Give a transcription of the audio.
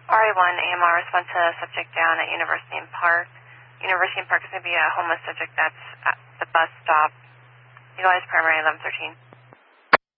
RA1 AMR response to subject down at University and Park. University and Park is going to be a homeless subject that's at the bus stop. Utilize primary 1113.